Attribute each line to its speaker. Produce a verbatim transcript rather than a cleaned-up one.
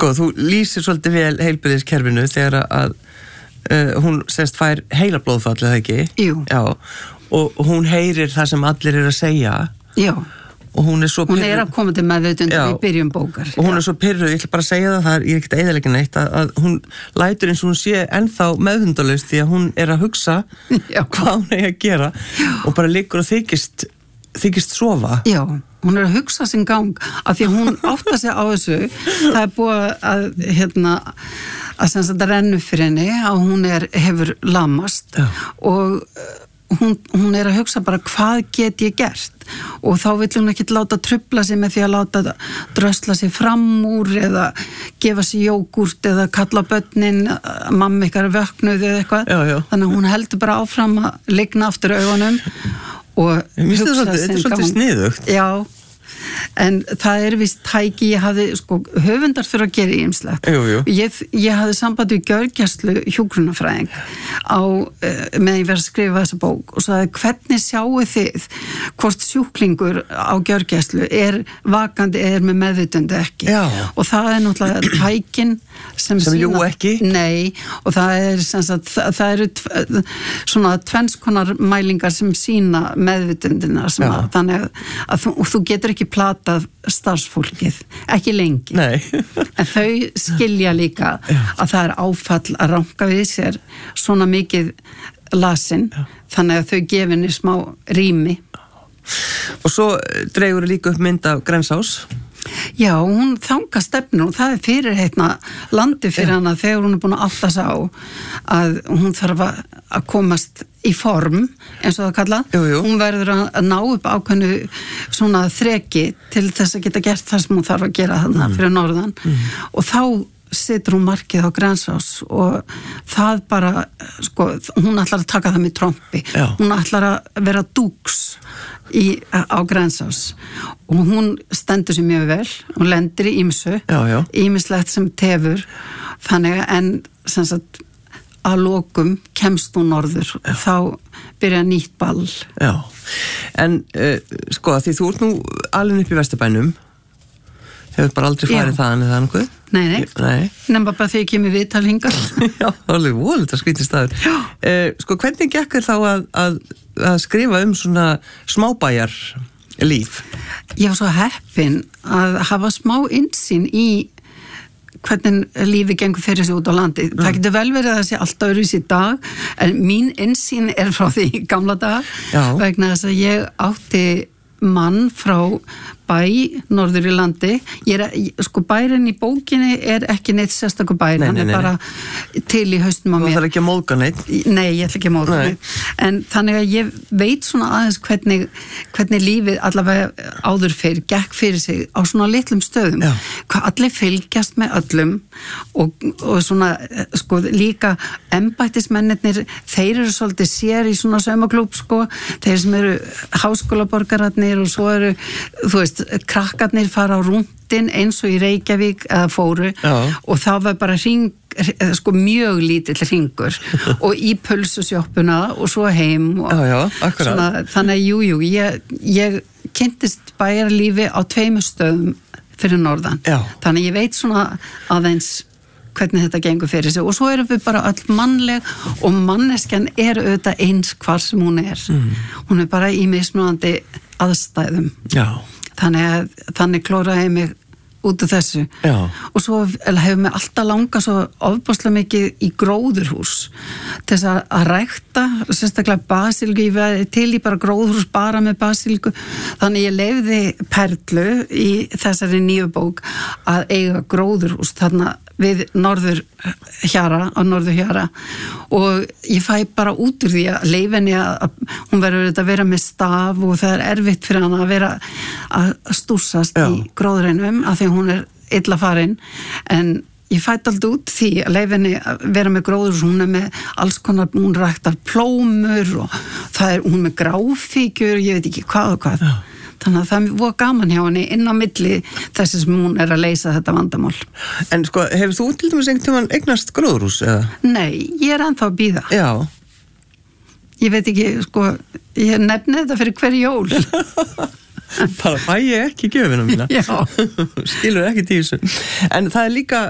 Speaker 1: Sko, þú lýsir svolítið vel heilbrigðiskerfinu þegar að uh, hún sérst fær heilablóðfall, eða ekki?
Speaker 2: Jú.
Speaker 1: Já, og hún heyrir það sem allir er að segja.
Speaker 2: Já.
Speaker 1: Og hún er svo
Speaker 2: pyrruð. Hún er að koma til meðvitund í byrjun bókar.
Speaker 1: Og hún er svo pyrruð, ég ætla bara að segja það, það er, ég er ekkert að eyðileggja neitt, að, að hún lætur eins og hún sé ennþá meðvundalaust því að hún er að hugsa hvað hún er að gera Já. Og bara liggur og þykist, þykist sofa.
Speaker 2: Já, hún er að hugsa sinn gang af því að hún átta sig á þessu, það er búið að, hérna, að sem sagt að rennu fyrir henni að hún er, hefur lamast Já. Og Hún, hún er að hugsa bara hvað get ég gert og þá vill hún ekki láta trufla sig með því að láta drösla sig fram úr eða gefa sig jógurt eða kalla börnin mamma ykkar vöknuð eða eitthvað
Speaker 1: já, já.
Speaker 2: Þannig að hún heldur bara áfram að ligna aftur augunum og hugsa
Speaker 1: svolítið, þetta er svolítið sniðugt.
Speaker 2: Já, en það er vist tæki, ég hafði sko höfundar fyrir að gera ýmslegt. Ég, ég hafði samband við gjörgæslu hjúkrunarfræðing á, með ég verið að skrifa þessa bók og sagði hvernig sjáu þið hvort sjúklingur á gjörgæslu er vakandi eða er með meðvitundi ekki.
Speaker 1: Já.
Speaker 2: Og það er náttúrulega tækin sem,
Speaker 1: sem
Speaker 2: sína,
Speaker 1: jú ekki?
Speaker 2: Nei, og það er sem sagt, það, það eru svona tvennskonar mælingar sem sína meðvitundina sem að, þannig að, að þú, þú getur ekki platað starfsfólkið, ekki lengi.
Speaker 1: Nei.
Speaker 2: En þau skilja líka að það er áfall að ranka við sér svona mikið lasin, Já. Þannig að þau gefinni smá rými.
Speaker 1: Og svo dregur líka upp mynd af Grensás.
Speaker 2: Já, hún þanga stefnu og það er fyrir heitna landi fyrir hana þegar hún er búin að átta sig á að hún þarf að komast í form, eins og það kalla.
Speaker 1: Jú, jú.
Speaker 2: Hún verður að ná upp ákveðnu svona þreki til þess að geta gert það sem hún þarf að gera þarna mm. fyrir norðan mm. og þá situr hún markið á Grensás og það bara, sko, hún ætlar að taka það með trompi.
Speaker 1: Já. Hún
Speaker 2: ætlar að vera dúks í, á Grensás og hún stendur sér mjög vel og lendir í ýmsu, ýmislegt sem tefur, þannig að en sem sagt að lokum kemst hún norður og þá byrja nýtt ball.
Speaker 1: Já, en uh, sko því þú ert nú alveg upp í Vesturbænum, hefur bara aldrei farið þaðan eða einhver?
Speaker 2: Nei, nei, nei. Nefnum bara þegar ég kemur viðtal hingað.
Speaker 1: Já, það er alveg volið að skrýta staður. Uh, sko, hvernig gekk þér þá að, að, að skrifa um svona smábæjar líf?
Speaker 2: Ég var svo heppin að hafa smá innsýn í hvernig lífi gengur fyrir sig út á landi. Mm. Það getur vel verið að það sé alltaf öðruvísi í dag, en mín innsýn er frá því í gamla dag, Já. Vegna þess að ég átti mann frá bæ norður í landi. Ég er, sko bærin í bókinni er ekki neitt sérstakur bæri, hann er nei, bara nei. Til í haustum á mér.
Speaker 1: Það þarf ekki að móðga neitt?
Speaker 2: Nei, ég ætla ekki að móðga neitt. En þannig að ég veit svona aðeins hvernig, hvernig lífið allavega áður fyrir, gekk fyrir sig á svona litlum stöðum. Já. Hvað allir fylgjast með öllum og, og svona, sko líka embættismennirnir, þeir eru svolítið sér í svona saumaklúb, sko, þeir sem eru háskólaborgararnir og svo eru, þú veist, krakkarnir fara á rúndin eins og í Reykjavík eða fóru Já. Og það var bara hring, sko mjög lítill hringur og í pulsusjoppuna og svo heim og
Speaker 1: já, já, svona,
Speaker 2: þannig að jú, jú, ég, ég kynntist bæjarlífi á tveimur stöðum fyrir norðan, Já. Þannig ég veit svona aðeins hvernig þetta gengur fyrir sig og svo erum við bara öll mannleg og manneskjan er auðvitað eins hvar sem hún er mm. hún er bara í mismunandi aðstæðum
Speaker 1: Já.
Speaker 2: Þannig að þannig klóraði ég mig út af þessu
Speaker 1: Já.
Speaker 2: Og svo hefur mig alltaf langað svo ofboðslega mikið í gróðurhús til þess að, að rækta sérstaklega basilgu, ég veði til í bara gróðurhús bara með basilgu þannig ég leyfði Perlu í þessari nýju bók að eiga gróðurhús þarna við norður hjara á norður hjara og ég fæ bara út úr því að leyfa henni að hún verður að vera með staf og það er erfitt fyrir hann að vera að stúsast Já. Í gróðreinum af því að hún er illa farin en ég fætt alltaf út því að leyfa henni að vera með gróður hún er með alls konar, hún ræktar plómur og það er hún með gráfíkjur ég veit ekki hvað og hvað Já. Þannig að það var gaman hjá henni inn á milli þessi sem hún er að leysa þetta vandamál.
Speaker 1: En sko, hefur þú til dæmis einhvern tímann eignast gróðurhús, eða?
Speaker 2: Nei, ég er ennþá að bíða.
Speaker 1: Já.
Speaker 2: Ég veit ekki, sko, ég nefni þetta fyrir hver jól.
Speaker 1: Bara fæ ég ekki gjöfina mína.
Speaker 2: Já.
Speaker 1: Skilur ekki tísu. En það er líka